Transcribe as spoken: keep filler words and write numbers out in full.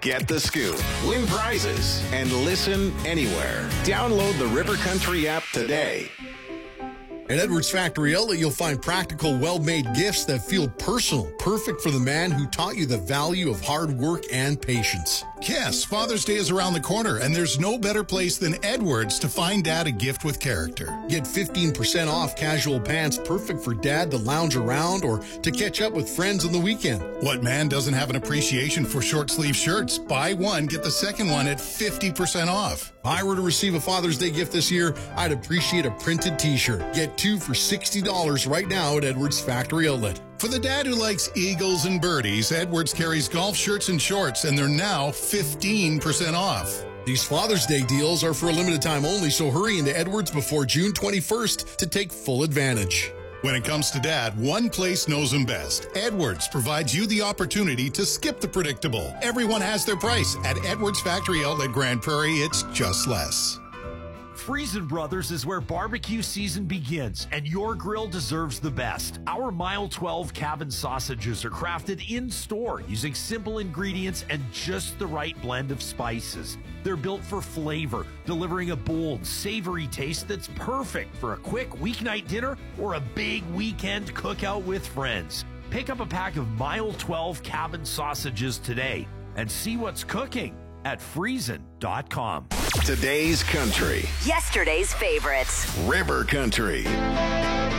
Get the scoop, win prizes, and listen anywhere. Download the River Country app today. At Edwards Factory Outlet, you'll find practical, well-made gifts that feel personal, perfect for the man who taught you the value of hard work and patience. Yes, Father's Day is around the corner, and there's no better place than Edwards to find Dad a gift with character. Get fifteen percent off casual pants perfect for Dad to lounge around or to catch up with friends on the weekend. What man doesn't have an appreciation for short-sleeve shirts? Buy one, get the second one at fifty percent off. If I were to receive a Father's Day gift this year, I'd appreciate a printed t-shirt. Get two for sixty dollars right now at Edwards Factory Outlet. For the dad who likes eagles and birdies, Edwards carries golf shirts and shorts, and they're now fifteen percent off. These Father's Day deals are for a limited time only, so hurry into Edwards before June twenty-first to take full advantage. When it comes to Dad, one place knows him best. Edwards provides you the opportunity to skip the predictable. Everyone has their price. At Edwards Factory Outlet Grand Prairie, it's just less. Friesen Brothers is where barbecue season begins, and your grill deserves the best. Our Mile twelve cabin sausages are crafted in-store using simple ingredients and just the right blend of spices. They're built for flavor, delivering a bold, savory taste that's perfect for a quick weeknight dinner or a big weekend cookout with friends. Pick up a pack of Mile twelve cabin sausages today and see what's cooking at friesen dot com. Today's country. Yesterday's favorites. River Country.